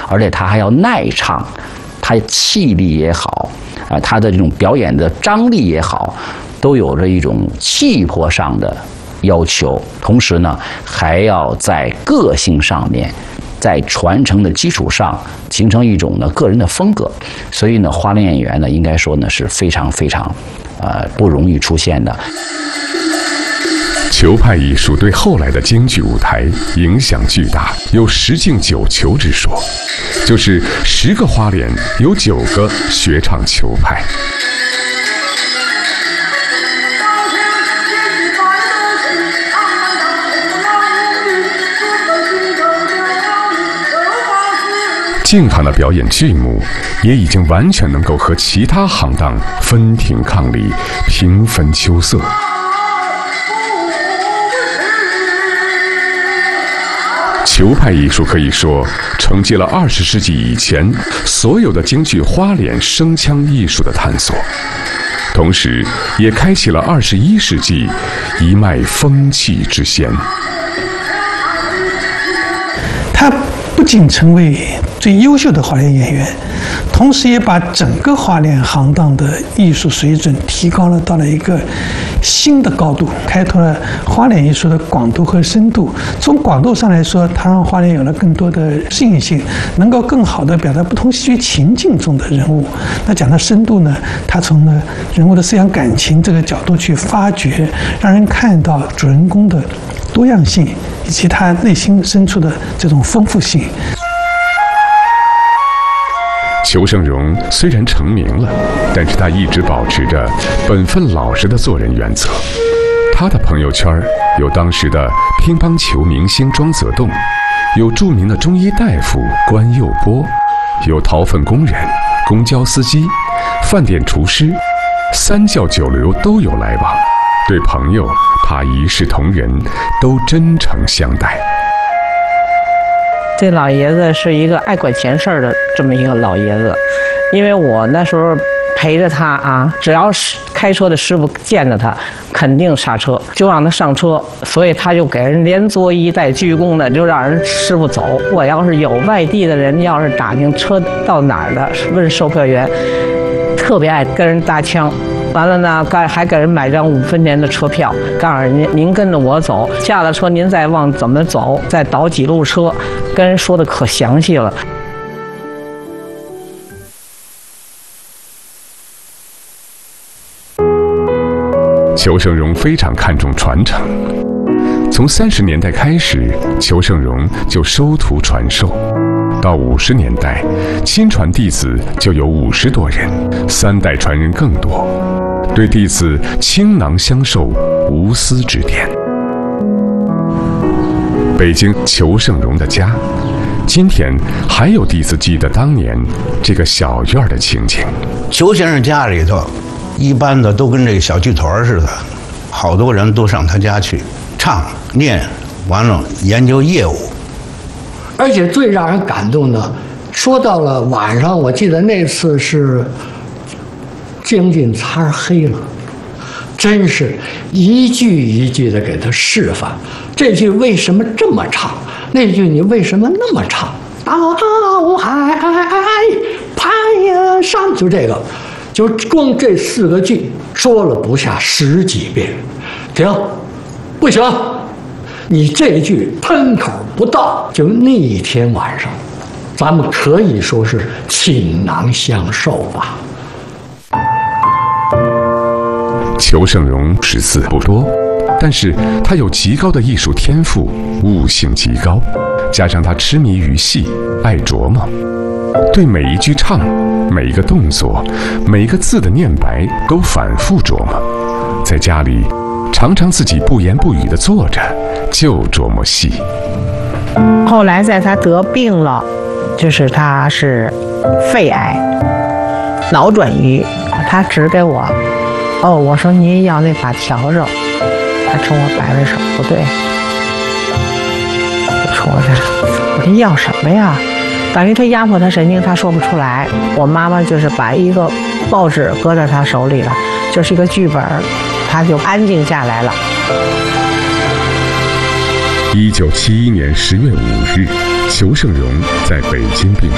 而且他还要耐唱，他气力也好，他的这种表演的张力也好，都有着一种气魄上的要求。同时呢，还要在个性上面，在传承的基础上形成一种呢个人的风格。所以呢，花脸演员呢，应该说呢是非常非常不容易出现的。 球派艺术对后来的京剧舞台影响巨大，有10进9球之说，就是10个花脸有9个学唱球派。京行的表演剧目也已经完全能够和其他行当分庭抗礼，平分秋色。球派艺术可以说承接了20世纪以前所有的京剧花脸声腔艺术的探索，同时也开启了21世纪一脉风气之先。 他不仅成为最优秀的花脸演员，同时也把整个花脸行当的艺术水准提高了到了一个新的高度，开拓了花脸艺术的广度和深度。从广度上来说，它让花脸有了更多的适应性，能够更好地表达不同戏剧情境中的人物。那讲到深度呢，它从呢人物的思想感情这个角度去发掘，让人看到主人公的多样性以及他内心深处的这种丰富性。 裘盛戎虽然成名了，但是他一直保持着本分老实的做人原则。他的朋友圈有当时的乒乓球明星庄则栋，有著名的中医大夫关佑波，有掏粪工人、公交司机、饭店厨师，三教九流都有来往。对朋友，他一视同仁，都真诚相待。 这老爷子是一个爱管闲事儿的这么一个老爷子，因为我那时候陪着他啊，只要是开车的师傅见着他，肯定刹车，就让他上车，所以他就给人连作揖带鞠躬的，就让人师傅走。我要是有外地的人，要是打听车到哪儿的，问售票员，特别爱跟人搭腔。完了呢，还给人买张5分钱的车票，告诉人您跟着我走，下了车您再往怎么走，再倒几路车，跟人说的可详细了。 裘盛戎非常看重传承，从30年代开始，裘盛戎就收徒传授。到50年代，亲传弟子就有50多人，3代传人更多，对弟子倾囊相授，无私指点。北京裘盛戎的家，今天还有弟子记得当年这个小院的情景。 裘先生家里头，一般的都跟这个小剧团似的，好多人都上他家去唱、念，完了研究业务。 而且最让人感动的，说到了晚上，我记得那次是将近擦黑了，真是一句一句的给他示范，这句为什么这么唱，那句你为什么那么唱，大海攀岩山，就这个，就光这4个句说了不下10几遍。停，不行，你这句喷口不到。就那一天晚上，咱们可以说是倾囊相授吧。 裘盛戎识字不多，但是他有极高的艺术天赋，悟性极高，加上他痴迷于戏，爱琢磨，对每一句唱、每一个动作、每一个字的念白都反复琢磨。在家里常常自己不言不语地坐着，就琢磨戏。 后来在他得病了，就是他是肺癌，脑转移，他指给我，我说你要那把笤帚，他冲我摆摆手，不对，冲我这，我说要什么呀？等于他压迫他神经，他说不出来。我妈妈就是把一个报纸搁在他手里了，就是一个剧本，他就安静下来了。 1971年10月5日，裘盛戎在北京病